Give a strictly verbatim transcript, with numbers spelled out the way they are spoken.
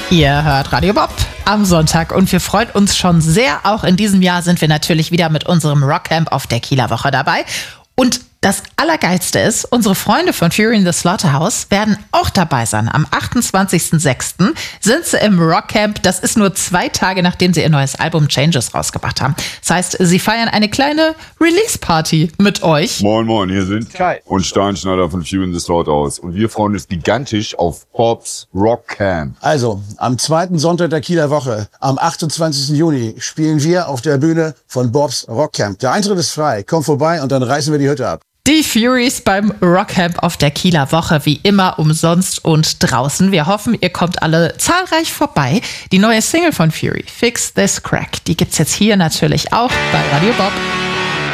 Ihr hört Radio Bob am Sonntag und wir freuen uns schon sehr. Auch in diesem Jahr sind wir natürlich wieder mit unserem Rockcamp auf der Kieler Woche dabei. Und das Allergeilste ist, unsere Freunde von Fury in the Slaughterhouse werden auch dabei sein. Am achtundzwanzigsten sechsten sind sie im Rockcamp. Das ist nur zwei Tage, nachdem sie ihr neues Album Changes rausgebracht haben. Das heißt, sie feiern eine kleine Release-Party mit euch. Moin, moin, hier sind Kai und Steinschneider von Fury in the Slaughterhouse. Und wir freuen uns gigantisch auf Bobs Rockcamp. Also, am zweiten Sonntag der Kieler Woche, am achtundzwanzigsten Juni, spielen wir auf der Bühne von Bobs Rockcamp. Der Eintritt ist frei. Komm vorbei und dann reißen wir die Hütte ab. Die Furies beim Rockcamp auf der Kieler Woche, wie immer umsonst und draußen. Wir hoffen, ihr kommt alle zahlreich vorbei. Die neue Single von Fury, Fix This Crack, die gibt's jetzt hier natürlich auch bei Radio Bob.